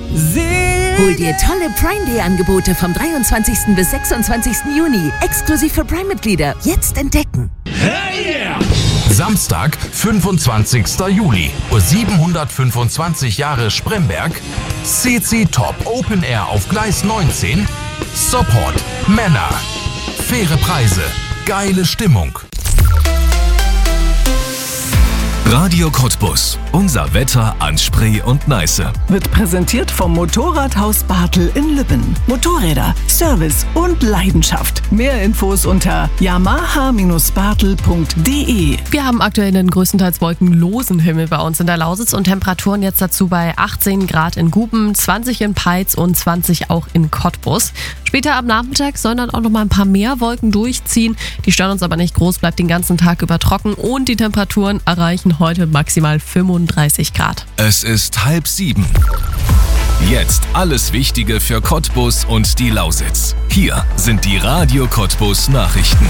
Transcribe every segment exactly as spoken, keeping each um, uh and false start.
Hol dir tolle Prime Day Angebote vom dreiundzwanzigsten bis sechsundzwanzigsten Juni. Exklusiv für Prime-Mitglieder. Jetzt entdecken. Hey yeah! Samstag, fünfundzwanzigsten Juli. siebenhundertfünfundzwanzig Jahre Spremberg. C C Top Open Air auf Gleis neunzehn. Support Männer. Faire Preise. Geile Stimmung. Radio Cottbus. Unser Wetter an Spree und Neiße. Wird präsentiert vom Motorradhaus Bartel in Lübben. Motorräder, Service und Leidenschaft. Mehr Infos unter yamaha Bindestrich bartel punkt de. Wir haben aktuell einen größtenteils wolkenlosen Himmel bei uns in der Lausitz und Temperaturen jetzt dazu bei achtzehn Grad in Guben, zwanzig in Peitz und zwanzig auch in Cottbus. Später am Nachmittag sollen dann auch noch mal ein paar mehr Wolken durchziehen. Die stören uns aber nicht groß, bleibt den ganzen Tag über trocken und die Temperaturen erreichen heute maximal fünfunddreißig Grad. Es ist halb sieben. Jetzt alles Wichtige für Cottbus und die Lausitz. Hier sind die Radio Cottbus Nachrichten.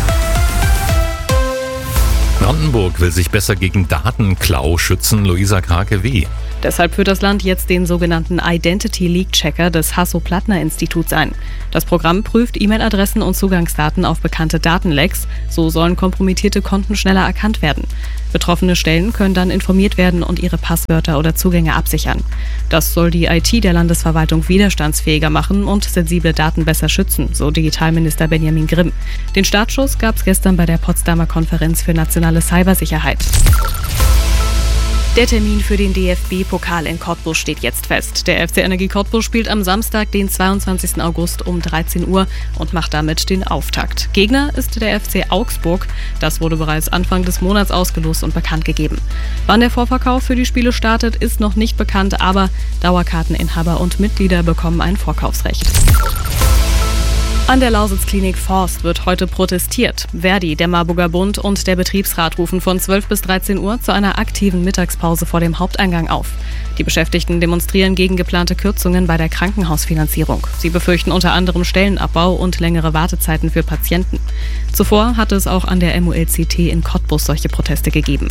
Brandenburg will sich besser gegen Datenklau schützen. Luisa Krake, wie? Deshalb führt das Land jetzt den sogenannten Identity Leak Checker des Hasso-Plattner-Instituts ein. Das Programm prüft E-Mail-Adressen und Zugangsdaten auf bekannte Datenlecks. So sollen kompromittierte Konten schneller erkannt werden. Betroffene Stellen können dann informiert werden und ihre Passwörter oder Zugänge absichern. Das soll die I T der Landesverwaltung widerstandsfähiger machen und sensible Daten besser schützen, so Digitalminister Benjamin Grimm. Den Startschuss gab es gestern bei der Potsdamer Konferenz für nationale Cybersicherheit. Der Termin für den D F B-Pokal in Cottbus steht jetzt fest. Der F C Energie Cottbus spielt am Samstag, den zweiundzwanzigsten August um dreizehn Uhr und macht damit den Auftakt. Gegner ist der F C Augsburg. Das wurde bereits Anfang des Monats ausgelost und bekannt gegeben. Wann der Vorverkauf für die Spiele startet, ist noch nicht bekannt, aber Dauerkarteninhaber und Mitglieder bekommen ein Vorkaufsrecht. An der Lausitzklinik Forst wird heute protestiert. Verdi, der Marburger Bund und der Betriebsrat rufen von zwölf bis dreizehn Uhr zu einer aktiven Mittagspause vor dem Haupteingang auf. Die Beschäftigten demonstrieren gegen geplante Kürzungen bei der Krankenhausfinanzierung. Sie befürchten unter anderem Stellenabbau und längere Wartezeiten für Patienten. Zuvor hatte es auch an der M U L C T in Cottbus solche Proteste gegeben.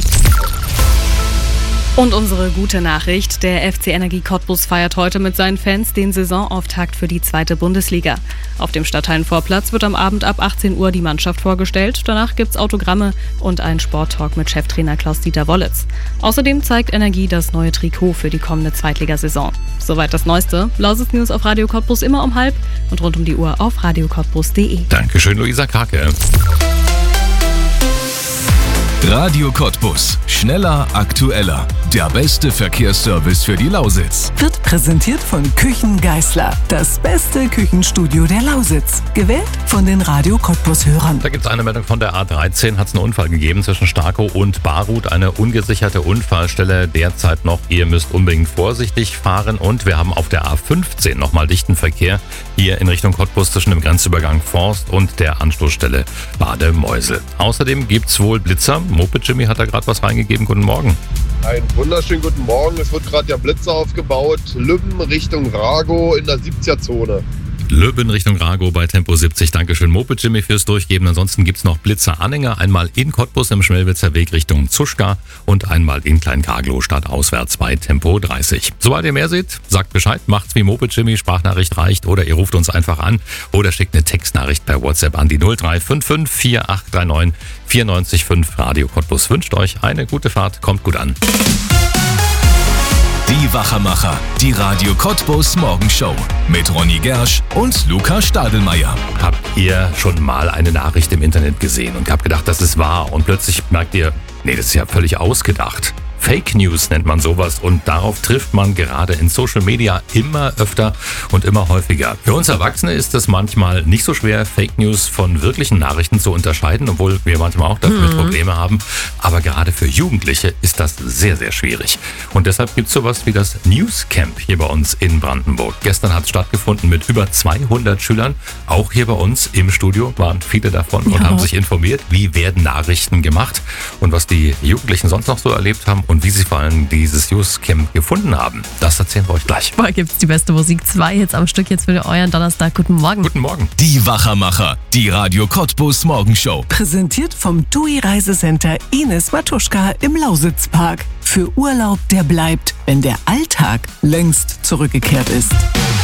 Und unsere gute Nachricht, der F C Energie Cottbus feiert heute mit seinen Fans den Saisonauftakt für die zweite Bundesliga. Auf dem Stadthallenvorplatz wird am Abend ab achtzehn Uhr die Mannschaft vorgestellt. Danach gibt's Autogramme und einen Sporttalk mit Cheftrainer Klaus-Dieter Wollitz. Außerdem zeigt Energie das neue Trikot für die kommende Zweitligasaison. Soweit das Neueste. Lausitz News auf Radio Cottbus immer um halb und rund um die Uhr auf radio cottbus punkt de. Dankeschön, Luisa Krake. Radio Cottbus. Schneller, aktueller. Der beste Verkehrsservice für die Lausitz. Wird präsentiert von Küchen Geißler. Das beste Küchenstudio der Lausitz. Gewählt von den Radio Cottbus-Hörern. Da gibt es eine Meldung von der A dreizehn. Hat es einen Unfall gegeben zwischen Starkow und Barut. Eine ungesicherte Unfallstelle derzeit noch. Ihr müsst unbedingt vorsichtig fahren. Und wir haben auf der A fünfzehn nochmal dichten Verkehr. Hier in Richtung Cottbus zwischen dem Grenzübergang Forst und der Anstoßstelle Bademeusel. Außerdem gibt es wohl Blitzer. Moped Jimmy hat da gerade was reingegeben. Guten Morgen. Einen wunderschönen guten Morgen. Es wird gerade der Blitzer aufgebaut. Lübben Richtung Rago in der siebziger-Zone. Lübben Richtung Rago bei Tempo siebzig. Dankeschön, Moped Jimmy, fürs Durchgeben. Ansonsten gibt es noch Blitzer-Anhänger. Einmal in Cottbus im Schmelwitzer Weg Richtung Zuschka und einmal in Klein-Karglow stadtauswärts bei Tempo dreißig. Sobald ihr mehr seht, sagt Bescheid, macht's wie Moped Jimmy, Sprachnachricht reicht oder ihr ruft uns einfach an oder schickt eine Textnachricht per WhatsApp an die null drei fünf fünf vier acht drei neun vier neun fünf. Radio Cottbus wünscht euch eine gute Fahrt, kommt gut an. Die Wachermacher, die Radio Cottbus Morgenshow mit Ronny Gersch und Luca Stadelmeier. Habt ihr schon mal eine Nachricht im Internet gesehen und habt gedacht, das ist wahr und plötzlich merkt ihr, nee, das ist ja völlig ausgedacht. Fake News nennt man sowas und darauf trifft man gerade in Social Media immer öfter und immer häufiger. Für uns Erwachsene ist es manchmal nicht so schwer, Fake News von wirklichen Nachrichten zu unterscheiden, obwohl wir manchmal auch damit mhm. Probleme haben. Aber gerade für Jugendliche ist das sehr, sehr schwierig. Und deshalb gibt es sowas wie das News Camp hier bei uns in Brandenburg. Gestern hat es stattgefunden mit über zweihundert Schülern. Auch hier bei uns im Studio waren viele davon und ja. haben sich informiert, wie werden Nachrichten gemacht und was die Jugendlichen sonst noch so erlebt haben. Und und wie sie vor allem dieses Youth Camp gefunden haben. Das erzählen wir euch gleich. Boah, gibt's die beste Musik. Zwei Hits am Stück jetzt für euren Donnerstag. Guten Morgen. Guten Morgen. Die Wachermacher, die Radio Cottbus Morgenshow. Präsentiert vom T U I Reisecenter Ines Matuschka im Lausitzpark. Für Urlaub, der bleibt, wenn der Alltag längst zurückgekehrt ist.